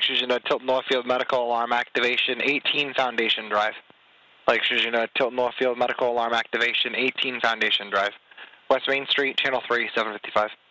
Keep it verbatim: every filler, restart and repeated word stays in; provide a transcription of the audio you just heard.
Lakes Region to Tilton Northfield Medical Alarm Activation, eighteen Foundation Drive. Lakes Region to Tilton Northfield Medical Alarm Activation, eighteen Foundation Drive. West Main Street, Channel three, seven fifty-five.